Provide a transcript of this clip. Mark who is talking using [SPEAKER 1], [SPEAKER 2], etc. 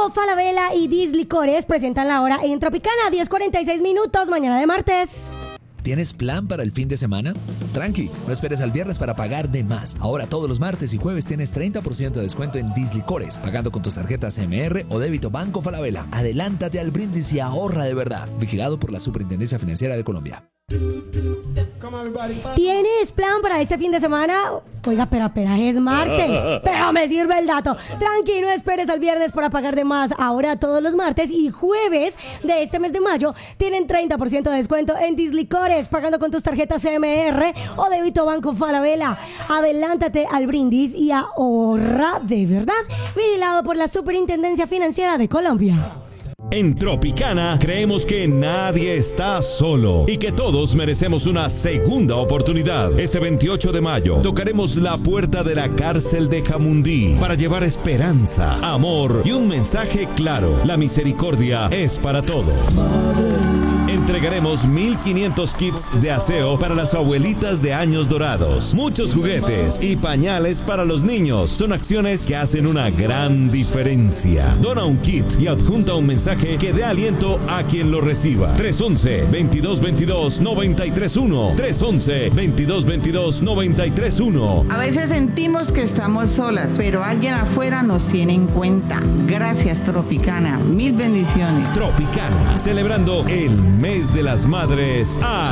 [SPEAKER 1] Banco Falabella y Dislicores presentan la hora en Tropicana, 10:46 mañana de martes.
[SPEAKER 2] ¿Tienes plan para el fin de semana? Tranqui, no esperes al viernes para pagar de más. Ahora todos los martes y jueves tienes 30% de descuento en Dislicores, pagando con tus tarjetas CMR o débito Banco Falabella. Adelántate al brindis y ahorra de verdad. Vigilado por la Superintendencia Financiera de Colombia.
[SPEAKER 1] ¿Tienes plan para este fin de semana? Oiga, pero es martes. Pero me sirve el dato. Tranqui, no esperes al viernes para pagar de más. Ahora todos los martes y jueves de este mes de mayo tienen 30% de descuento en Dislicores, pagando con tus tarjetas CMR o débito Banco Falabella. Adelántate al brindis y ahorra de verdad. Vigilado por la Superintendencia Financiera de Colombia.
[SPEAKER 3] En Tropicana creemos que nadie está solo y que todos merecemos una segunda oportunidad. Este 28 de mayo tocaremos la puerta de la cárcel de Jamundí para llevar esperanza, amor y un mensaje claro. La misericordia es para todos. Entregaremos 1,500 kits de aseo para las abuelitas de años dorados, muchos juguetes y pañales para los niños. Son acciones que hacen una gran diferencia. Dona un kit y adjunta un mensaje que dé aliento a quien lo reciba. 311-2222-931. 311-2222-931.
[SPEAKER 4] A veces sentimos que estamos solas, pero alguien afuera nos tiene en cuenta. Gracias, Tropicana. Mil bendiciones.
[SPEAKER 3] Tropicana, celebrando el mes de las madres a